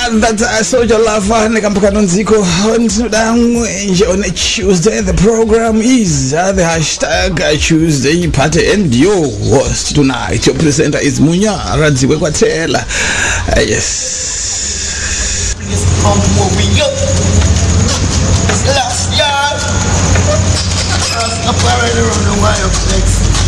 That's Soldier Lava Nekampakano Nziko on a Tuesday. The program is the hashtag Tuesday Party, and your host tonight, your presenter is Munya Radziwe Kwatela. Yes.